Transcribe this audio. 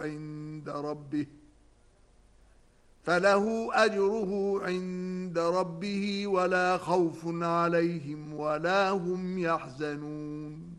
أجره عند ربه ولا خوف عليهم ولا هم يحزنون